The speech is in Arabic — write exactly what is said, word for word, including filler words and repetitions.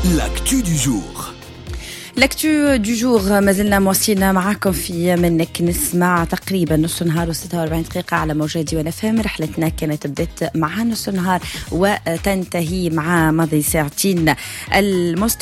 L'actu du jour. لاكتو دو جور ما زلنا مواصلين معكم في منك نسمع تقريبا نص نهار وستة وأربعين دقيقة على موجات ولا فهم. رحلتنا كانت بدأت مع نص نهار وتنتهي مع ماضي ساعتين. المستمع